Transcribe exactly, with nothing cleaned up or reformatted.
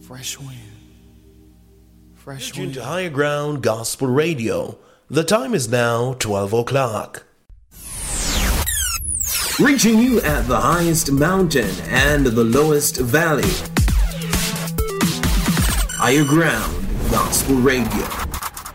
Fresh wind. Fresh Tuned wind. to Higher Ground Gospel Radio. The time is now twelve o'clock. Reaching you at the highest mountain and the lowest valley. Higher Ground Gospel Radio.